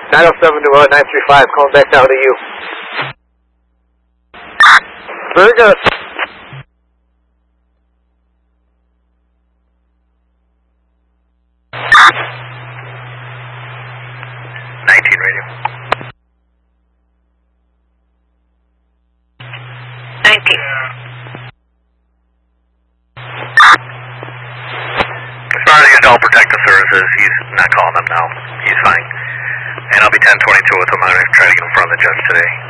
907 to 935, calling back now to you. Very good. 19 radio. 19. As far as the adult protective services, he's not calling them now. He's fine. And I'll be 1022 with him. I'm going to try to get in front of the judge today.